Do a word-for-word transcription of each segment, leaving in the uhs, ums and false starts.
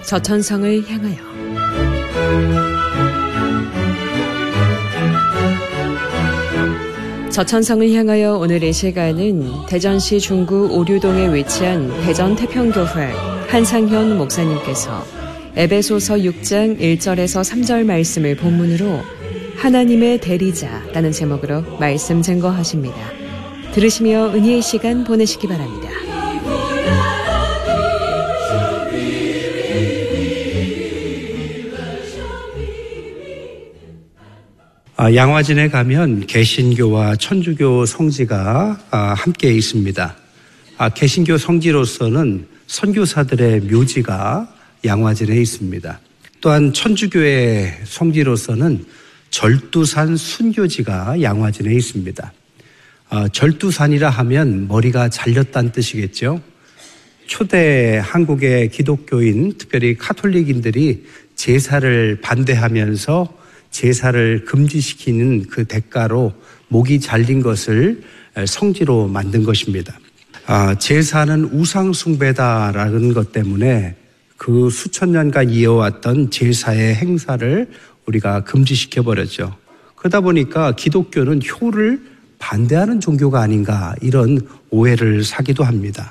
저천성을 향하여. 저천성을 향하여 오늘의 시간은 대전시 중구 오류동에 위치한 대전태평교회 한상현 목사님께서 에베소서 육 장 일 절에서 삼 절 말씀을 본문으로 하나님의 대리자라는 제목으로 말씀 증거하십니다. 들으시며 은혜의 시간 보내시기 바랍니다. 아, 양화진에 가면 개신교와 천주교 성지가 아, 함께 있습니다. 아, 개신교 성지로서는 선교사들의 묘지가 양화진에 있습니다. 또한 천주교의 성지로서는 절두산 순교지가 양화진에 있습니다. 아, 절두산이라 하면 머리가 잘렸다는 뜻이겠죠. 초대 한국의 기독교인, 특별히 카톨릭인들이 제사를 반대하면서 제사를 금지시키는 그 대가로 목이 잘린 것을 성지로 만든 것입니다. 아, 제사는 우상 숭배다라는 것 때문에 그 수천 년간 이어왔던 제사의 행사를 우리가 금지시켜버렸죠. 그러다 보니까 기독교는 효를 반대하는 종교가 아닌가 이런 오해를 사기도 합니다.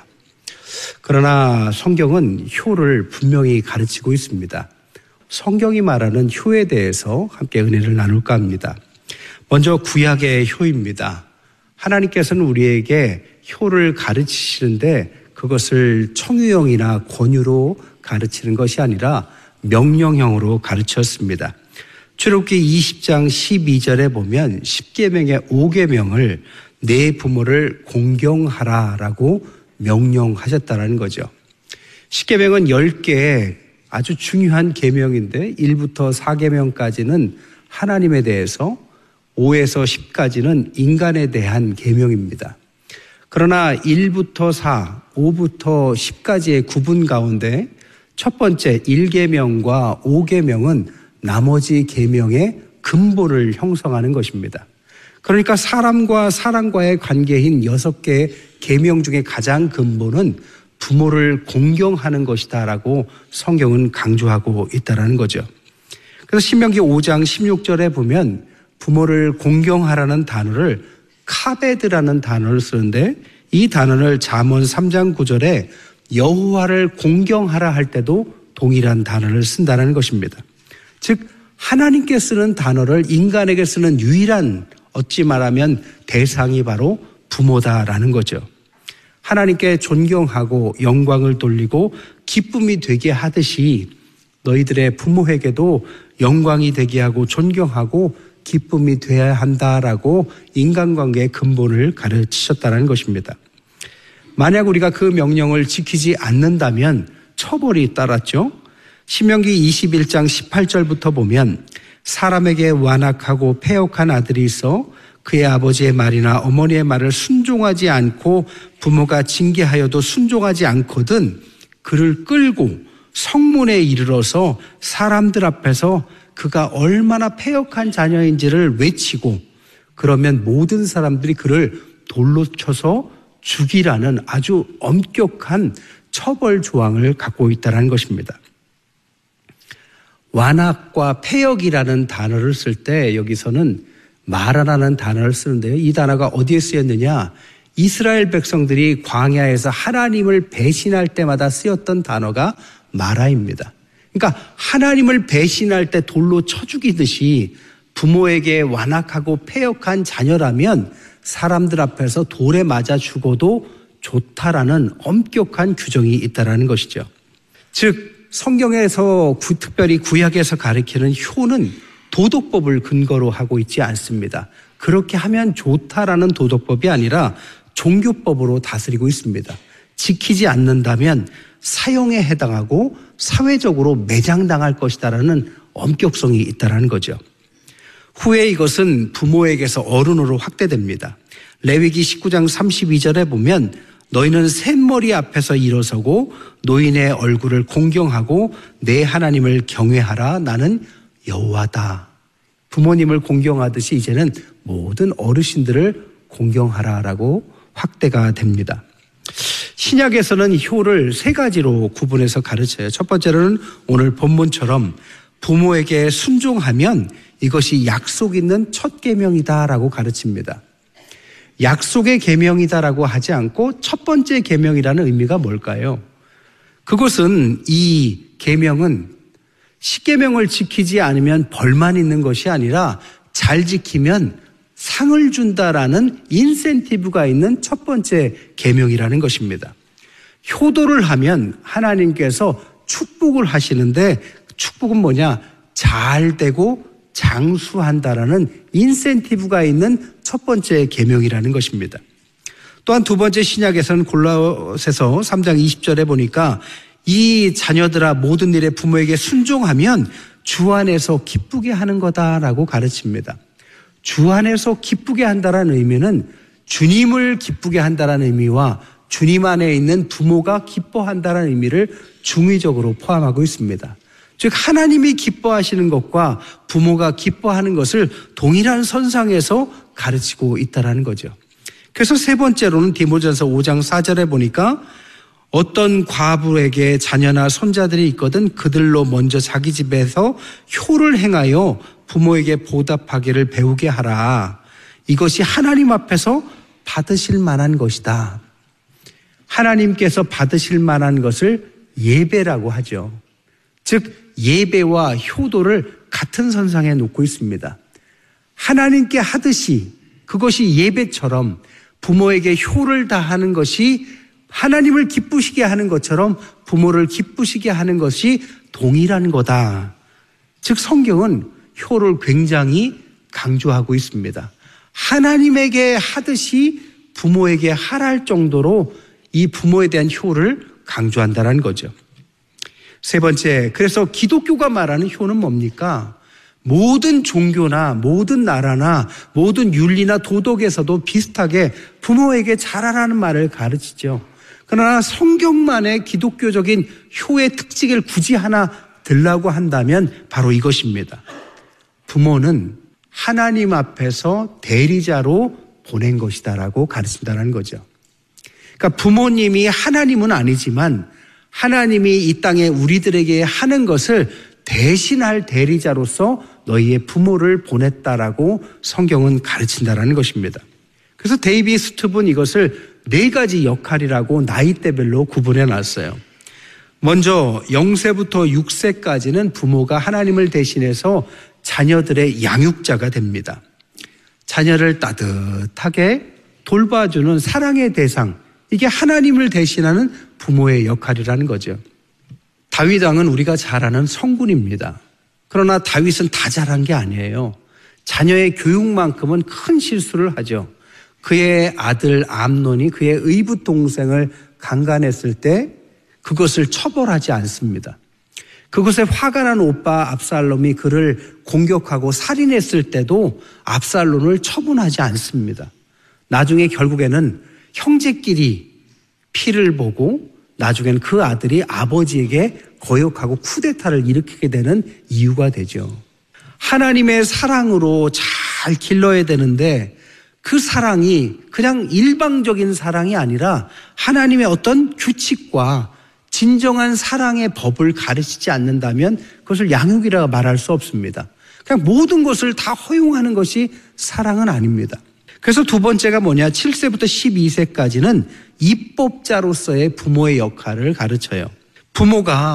그러나 성경은 효를 분명히 가르치고 있습니다. 성경이 말하는 효에 대해서 함께 은혜를 나눌까 합니다. 먼저 구약의 효입니다. 하나님께서는 우리에게 효를 가르치시는데 그것을 청유형이나 권유로 가르치는 것이 아니라 명령형으로 가르쳤습니다. 출애굽기 이십 장 십이 절에 보면 십계명의 오 계명을 내 부모를 공경하라라고 명령하셨다는 거죠. 십계명은 열 개의 아주 중요한 계명인데 일부터 사 계명까지는 하나님에 대해서, 오에서 십까지는 인간에 대한 계명입니다. 그러나 일부터 사, 오부터 십까지의 구분 가운데 첫 번째 일 계명과 오 계명은 나머지 계명의 근본을 형성하는 것입니다. 그러니까 사람과 사람과의 관계인 여섯 개의 계명 중에 가장 근본은 부모를 공경하는 것이다라고 성경은 강조하고 있다는 거죠. 그래서 신명기 오 장 십육 절에 보면 부모를 공경하라는 단어를 카베드라는 단어를 쓰는데 이 단어를 잠언 삼 장 구 절에 여호와를 공경하라 할 때도 동일한 단어를 쓴다는 것입니다. 즉 하나님께 쓰는 단어를 인간에게 쓰는 유일한 어찌 말하면 대상이 바로 부모다라는 거죠. 하나님께 존경하고 영광을 돌리고 기쁨이 되게 하듯이 너희들의 부모에게도 영광이 되게 하고 존경하고 기쁨이 되어야 한다라고 인간관계의 근본을 가르치셨다는 것입니다. 만약 우리가 그 명령을 지키지 않는다면 처벌이 따랐죠. 신명기 이십일 장 십팔 절부터 보면 사람에게 완악하고 패역한 아들이 있어 그의 아버지의 말이나 어머니의 말을 순종하지 않고 부모가 징계하여도 순종하지 않거든 그를 끌고 성문에 이르러서 사람들 앞에서 그가 얼마나 패역한 자녀인지를 외치고 그러면 모든 사람들이 그를 돌로 쳐서 죽이라는 아주 엄격한 처벌 조항을 갖고 있다는 것입니다. 완악과 패역이라는 단어를 쓸 때 여기서는 마라라는 단어를 쓰는데요. 이 단어가 어디에 쓰였느냐? 이스라엘 백성들이 광야에서 하나님을 배신할 때마다 쓰였던 단어가 마라입니다. 그러니까 하나님을 배신할 때 돌로 쳐 죽이듯이 부모에게 완악하고 패역한 자녀라면 사람들 앞에서 돌에 맞아 죽어도 좋다라는 엄격한 규정이 있다는 것이죠. 즉 성경에서 구, 특별히 구약에서 가리키는 효는 도덕법을 근거로 하고 있지 않습니다. 그렇게 하면 좋다라는 도덕법이 아니라 종교법으로 다스리고 있습니다. 지키지 않는다면 사형에 해당하고 사회적으로 매장당할 것이다라는 엄격성이 있다는 거죠. 후에 이것은 부모에게서 어른으로 확대됩니다. 레위기 십구 장 삼십이 절에 보면 너희는 샘머리 앞에서 일어서고 노인의 얼굴을 공경하고 내 하나님을 경외하라. 나는 여호와다. 부모님을 공경하듯이 이제는 모든 어르신들을 공경하라라고 확대가 됩니다. 신약에서는 효를 세 가지로 구분해서 가르쳐요. 첫 번째로는 오늘 본문처럼 부모에게 순종하면 이것이 약속 있는 첫 계명이다라고 가르칩니다. 약속의 계명이다라고 하지 않고 첫 번째 계명이라는 의미가 뭘까요? 그것은 이 계명은 십계명을 지키지 않으면 벌만 있는 것이 아니라 잘 지키면 상을 준다라는 인센티브가 있는 첫 번째 계명이라는 것입니다. 효도를 하면 하나님께서 축복을 하시는데 축복은 뭐냐? 잘 되고 장수한다라는 인센티브가 있는 첫 번째 계명이라는 것입니다. 또한 두 번째 신약에서는 골로새서 삼 장 이십 절에 보니까 이 자녀들아 모든 일에 부모에게 순종하면 주 안에서 기쁘게 하는 거다라고 가르칩니다. 주 안에서 기쁘게 한다라는 의미는 주님을 기쁘게 한다라는 의미와 주님 안에 있는 부모가 기뻐한다라는 의미를 중의적으로 포함하고 있습니다. 즉 하나님이 기뻐하시는 것과 부모가 기뻐하는 것을 동일한 선상에서 가르치고 있다는 거죠. 그래서 세 번째로는 디모데전서 오 장 사 절에 보니까 어떤 과부에게 자녀나 손자들이 있거든 그들로 먼저 자기 집에서 효를 행하여 부모에게 보답하기를 배우게 하라. 이것이 하나님 앞에서 받으실 만한 것이다. 하나님께서 받으실 만한 것을 예배라고 하죠. 즉 예배와 효도를 같은 선상에 놓고 있습니다. 하나님께 하듯이 그것이 예배처럼 부모에게 효를 다하는 것이 하나님을 기쁘시게 하는 것처럼 부모를 기쁘시게 하는 것이 동일한 거다. 즉 성경은 효를 굉장히 강조하고 있습니다. 하나님에게 하듯이 부모에게 하랄 정도로 이 부모에 대한 효를 강조한다는 거죠. 세 번째, 그래서 기독교가 말하는 효는 뭡니까? 모든 종교나 모든 나라나 모든 윤리나 도덕에서도 비슷하게 부모에게 잘하라는 말을 가르치죠. 그러나 성경만의 기독교적인 효의 특징을 굳이 하나 들라고 한다면 바로 이것입니다. 부모는 하나님 앞에서 대리자로 보낸 것이다라고 가르친다는 거죠. 그러니까 부모님이 하나님은 아니지만 하나님이 이 땅에 우리들에게 하는 것을 대신할 대리자로서 너희의 부모를 보냈다라고 성경은 가르친다라는 것입니다. 그래서 데이비 스투브는 이것을 네 가지 역할이라고 나이대별로 구분해 놨어요. 먼저 영 세부터 육 세까지는 부모가 하나님을 대신해서 자녀들의 양육자가 됩니다. 자녀를 따뜻하게 돌봐주는 사랑의 대상, 이게 하나님을 대신하는 부모의 역할이라는 거죠. 다윗 왕은 우리가 잘 아는 성군입니다. 그러나 다윗은 다 잘한 게 아니에요. 자녀의 교육만큼은 큰 실수를 하죠. 그의 아들 암논이 그의 의붓 동생을 강간했을 때 그것을 처벌하지 않습니다. 그것에 화가 난 오빠 압살롬이 그를 공격하고 살인했을 때도 압살롬을 처분하지 않습니다. 나중에 결국에는 형제끼리 피를 보고 나중에는 그 아들이 아버지에게 거역하고 쿠데타를 일으키게 되는 이유가 되죠. 하나님의 사랑으로 잘 길러야 되는데 그 사랑이 그냥 일방적인 사랑이 아니라 하나님의 어떤 규칙과 진정한 사랑의 법을 가르치지 않는다면 그것을 양육이라 말할 수 없습니다. 그냥 모든 것을 다 허용하는 것이 사랑은 아닙니다. 그래서 두 번째가 뭐냐? 칠 세부터 십이 세까지는 입법자로서의 부모의 역할을 가르쳐요. 부모가